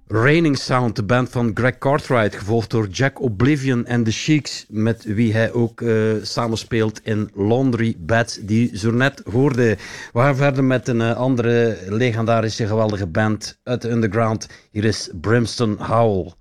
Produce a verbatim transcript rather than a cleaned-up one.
Raining Sound, de band van Greg Cartwright, gevolgd door Jack Oblivion en The Sheiks, met wie hij ook uh, samenspeelt in Laundry Bed, die zo net hoorde. We gaan verder met een uh, andere legendarische geweldige band uit de underground. Hier is Brimstone Howl.